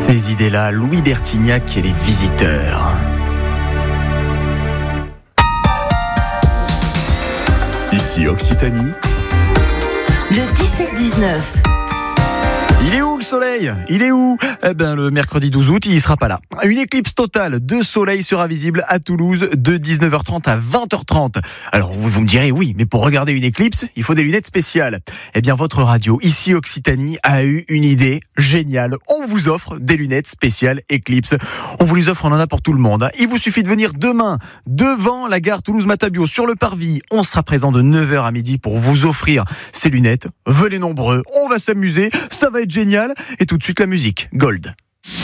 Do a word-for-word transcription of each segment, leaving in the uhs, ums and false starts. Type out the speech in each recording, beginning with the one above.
Ces idées-là, Louis Bertignac et les Visiteurs. Ici Occitanie. Le dix-sept dix-neuf. Il est où le soleil ? Il est où ? Eh ben, le mercredi douze août, il sera pas là. Une éclipse totale de soleil sera visible à Toulouse de dix-neuf heures trente à vingt heures trente. Alors, vous me direz, oui, mais pour regarder une éclipse, il faut des lunettes spéciales. Eh bien, votre radio, ici Occitanie, a eu une idée géniale. On vous offre des lunettes spéciales éclipse. On vous les offre, on en a pour tout le monde. Il vous suffit de venir demain, devant la gare Toulouse-Matabio, sur le parvis. On sera présent de neuf heures à midi pour vous offrir ces lunettes. Venez nombreux, on va s'amuser, ça va être génial. Et tout de suite la musique, Gold.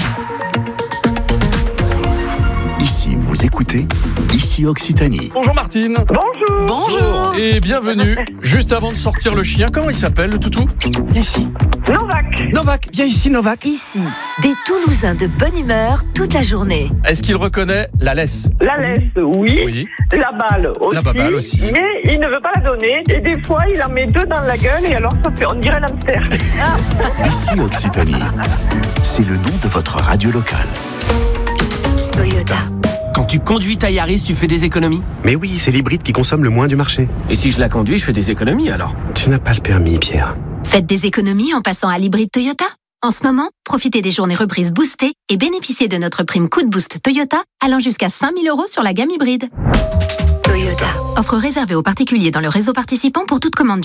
Ici vous écoutez, ici Occitanie. Bonjour Martine. Bonjour. Bonjour. Et bienvenue. Juste avant de sortir le chien, comment il s'appelle le toutou ? Viens ici. Novak. Novak, viens ici Novak. Ici, des Toulousains de bonne humeur toute la journée. Est-ce qu'il reconnaît la laisse ? La laisse, oui. Oui. La balle aussi. La baballe aussi. Mais il ne veut pas la donner. Et des fois, il en met deux dans la gueule et alors ça fait, on dirait l'hamster. Ici Occitanie. C'est le nom de votre radio locale. Toyota. Quand tu conduis ta Yaris, tu fais des économies. Mais oui, c'est l'hybride qui consomme le moins du marché. Et si je la conduis, je fais des économies alors. Tu n'as pas le permis, Pierre. Faites des économies en passant à l'hybride Toyota. En ce moment, profitez des journées reprises boostées et bénéficiez de notre prime Coup de Boost Toyota allant jusqu'à cinq mille euros sur la gamme hybride. Toyota. Offre réservée aux particuliers dans le réseau participant pour toute commande.